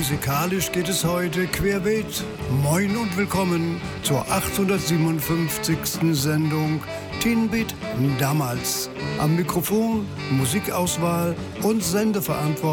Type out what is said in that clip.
Musikalisch geht es heute querbeet. Moin und willkommen zur 857. Sendung Teen Beat damals. Am Mikrofon, Musikauswahl und Sendeverantwortung